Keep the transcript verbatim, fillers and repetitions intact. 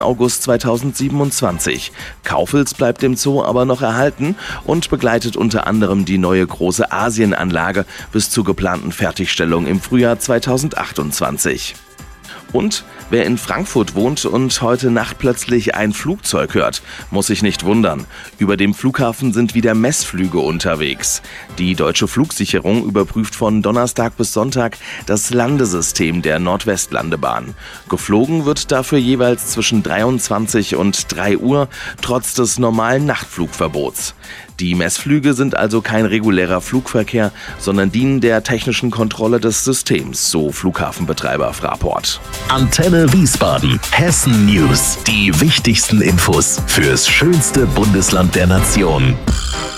August zweitausendsiebenundzwanzig. Kaufels bleibt dem Zoo aber noch erhalten und begleitet unter anderem die neue große Asienanlage bis zur geplanten Fertigstellung im Frühjahr zweitausendachtundzwanzig. Und wer in Frankfurt wohnt und heute Nacht plötzlich ein Flugzeug hört, muss sich nicht wundern. Über dem Flughafen sind wieder Messflüge unterwegs. Die Deutsche Flugsicherung überprüft von Donnerstag bis Sonntag das Landesystem der Nordwestlandebahn. Geflogen wird dafür jeweils zwischen dreiundzwanzig und drei Uhr, trotz des normalen Nachtflugverbots. Die Messflüge sind also kein regulärer Flugverkehr, sondern dienen der technischen Kontrolle des Systems, so Flughafenbetreiber Fraport. Antenne Wiesbaden, Hessen News. Die wichtigsten Infos fürs schönste Bundesland der Nation.